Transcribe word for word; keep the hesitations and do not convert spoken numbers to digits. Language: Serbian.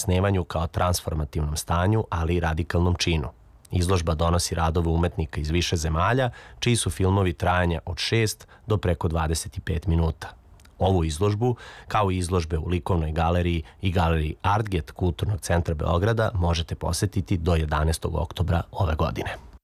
snemanju kao transformativnom stanju, ali i radikalnom činu. Izložba donosi radove umetnika iz više zemalja, čiji su filmovi trajanja od šest do preko dvadeset pet minuta. Ovu izložbu, kao i izložbe u Likovnoj galeriji i galeriji Artget Kulturnog centra Beograda, možete posetiti do jedanaestog oktobra ove godine.